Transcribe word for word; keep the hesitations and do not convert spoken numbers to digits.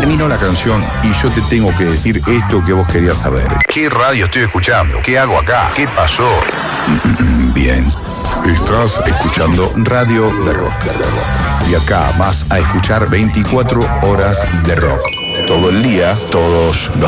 terminó la canción y yo te tengo que decir esto que vos querías saber. ¿Qué radio estoy escuchando? ¿Qué hago acá? ¿Qué pasó? Bien. Estás escuchando Radio de Rock. Y acá vas a escuchar veinticuatro horas de rock. Todo el día, todos los